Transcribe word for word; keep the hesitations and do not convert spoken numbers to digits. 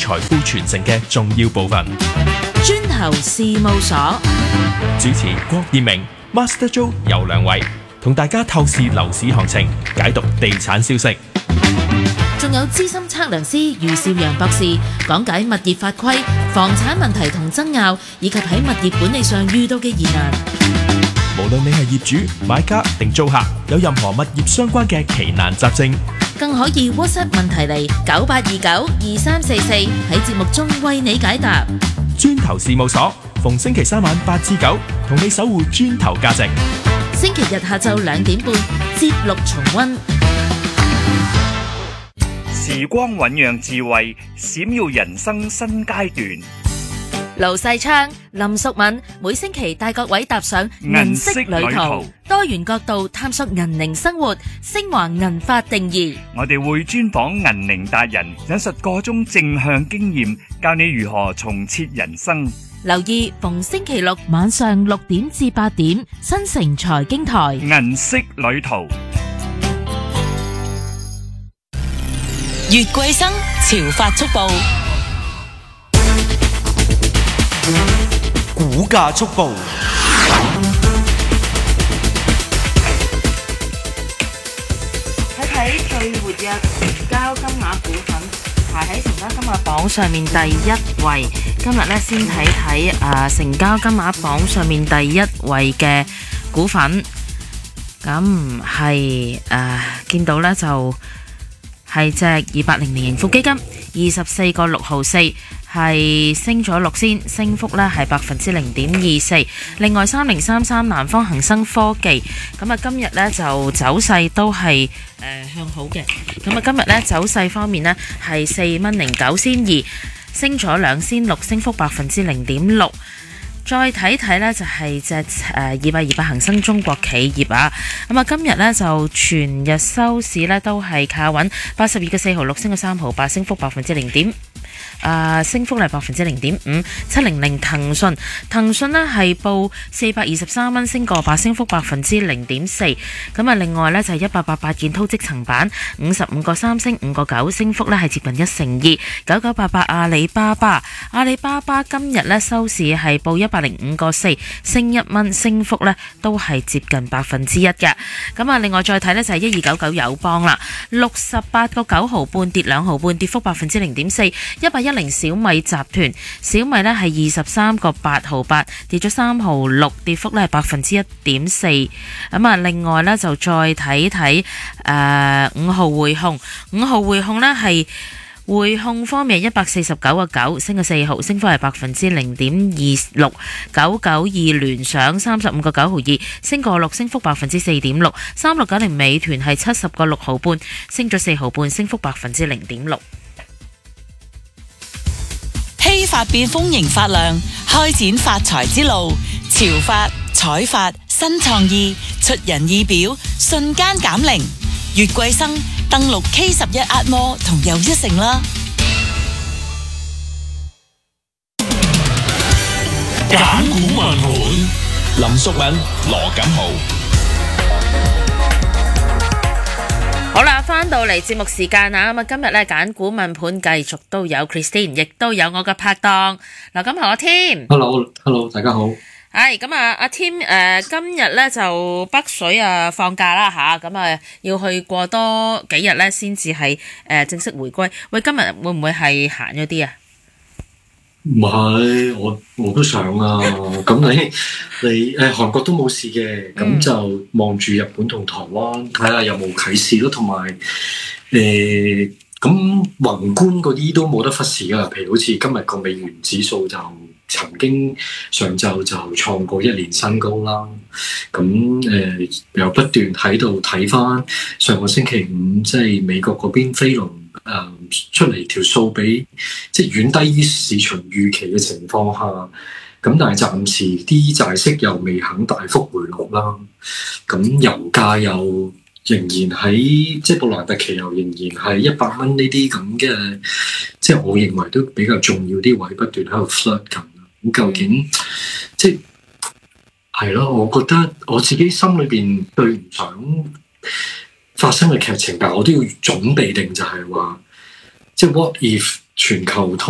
財富傳承嘅重要部分。 磚頭事務所主持郭燕明、Master Joe 有兩位，同大家透視樓市行情，解讀地產消息。 仲有資深測量師余少陽博士講解物業法規、房產問題同爭拗，以及喺物業管理上遇到嘅疑難。 無論你係業主、買家定租客，有任何物業相關嘅奇難雜症， 更可以 WhatsApp 問題嚟九八二九二三四四，喺節目中為你解答。 磚頭事務所逢星期三晚八至九，同你守護磚頭價值。 星期日下晝兩點半節錄重溫。 時光醞釀智慧，閃耀人生新階段。 盧世昌、林淑敏每星期帶各位踏上銀色旅途，多元角度探索銀齡生活，升華銀髮定義。 我哋會專訪銀齡達人，引述個中正向經驗，教你如何重設人生。 留意逢星期六晚上六點至八點，新城財經台銀色旅途。 月桂生潮發速報， 股價速報。 睇睇最活躍成交金額股份，排喺成交金額榜上面第一位。今日咧先睇睇誒成交金額榜上面第一位嘅股份，咁係誒見到咧就。係隻二八零零盈富基金，二十四個六毫四，係升咗六仙，升幅咧係百分之零點二四。另外三零三三南方恒生科技，咁啊今日咧就走勢都係誒、呃、向好嘅。咁啊今日咧走勢方面呢係四蚊零九仙二，升咗兩仙六，升幅百分之零點六。再睇睇呢，就係隻誒二百二百恒生中國企業啊，咁啊今日呢，就全日收市呢，都係靠穩八十二個四毫六，升咗三毫八，升幅百分之零點。Uh, 升幅係百分之零點五。七零零騰訊，騰訊呢係報四百二十三蚊，升個八，升幅百分之零點四。咁啊，另外呢就係一八八八建滔積層板，五十五個三升五個九，升幅呢係接近一成二。九九八八阿里巴巴，阿里巴巴今日呢收市係報一百零五個四，升一蚊，升幅呢都係接近百分之一嘅。咁啊，另外再睇呢就係一二九九友邦啦，六十八個九毫半，跌兩毫半，跌幅百分之零點四。一百一零小米集團，小米呢係二十三個八毫八，跌咗三毫六，跌幅呢係百分之一點四。咁啊，另外呢就再睇睇誒五號匯控，五號匯控呢係匯控方面一百四十九個九，升個四毫，升幅係百分之零點二六。九九二聯想三十五個九毫二，升個六，升幅百分之四點六。三六九零美團係七十個六毫半，升咗四毫半，升幅百分之零點六。 希發變豐盈發亮，開展發財之路。潮發、彩發、新創意，出人意表，瞬間減齡。月桂生登錄 K 十一 Atmore 同又一城啦。 揀股問盤，林淑敏、羅錦豪。 好啦，翻到嚟節目時間啊，咁啊今日咧揀股問盤繼續都有 Christine， 亦都有我嘅拍檔嗱，咁係我 Tim。Hello，Hello， 大家好。 係咁啊，阿 Tim 誒、呃，今日咧就北水啊放假啦吓，咁啊要去過多幾日咧先至係誒正式回歸。喂，今日會唔會係閒咗啲啊？ 唔係，我我都想啊。咁你你誒韓國都冇事嘅，咁、嗯、就望住日本同台灣睇下有冇啟示咯，同埋誒咁宏觀嗰啲都冇得忽視噶。譬如好似今日個美元指數就曾經上晝就創過一年新高啦。咁誒、呃、又不斷喺度睇翻上個星期五，即係美國嗰邊飛龍。誒、嗯，出嚟條數比即係遠低於市場預期嘅情況下，咁但係暫時啲債息又未肯大幅回落啦，咁油價又仍然喺即係布蘭特期油仍然係一百蚊呢啲咁嘅，即係我認為都比較重要啲位不斷喺度 flirt 緊。咁究竟即係係咯？我覺得我自己心裏邊對唔想發生嘅劇情，但係我都要準備定就係話，即係 what if 全球通